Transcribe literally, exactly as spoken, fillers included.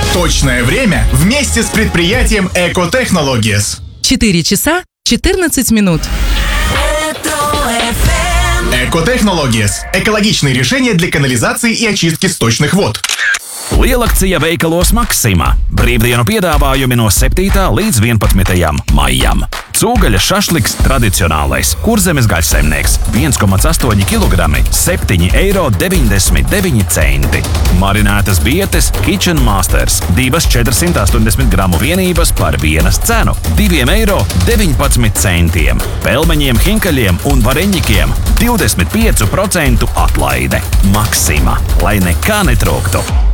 Точное время вместе с предприятием Экотехнологиес. четыре часа четырнадцать минут. Экотехнологиес – экологичные решения для канализации и очистки сточных вод. Lielakcija veikalos Maksima. Brīvdienu piedāvājumi no septītā līdz vienpadsmitajam maijam. Cūgaļa šašliks tradicionālais. Kurzemes gaļsaimnieks. viens komats astoņi kilogrami. septiņi eiro deviņdesmit deviņi centi. Marinētas bietes Kitchen Masters. Divas četrsimt astoņdesmit gramu vienības par vienas cenu. divi eiro deviņpadsmit centiem. Pelmeņiem, hinkaļiem un vareņķiem divdesmit pieci procenti atlaide. Maksima. Lai nekā netrūktu.